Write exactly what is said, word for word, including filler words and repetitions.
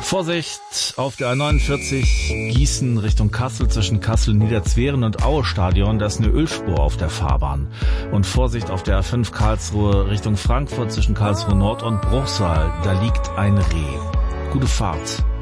Vorsicht auf der A neunundvierzig Gießen Richtung Kassel zwischen Kassel-Niederzweren und Aue-Stadion, da ist eine Ölspur auf der Fahrbahn. Und Vorsicht auf der A fünf Karlsruhe Richtung Frankfurt zwischen Karlsruhe Nord und Bruchsal, da liegt ein Reh. Gute Fahrt.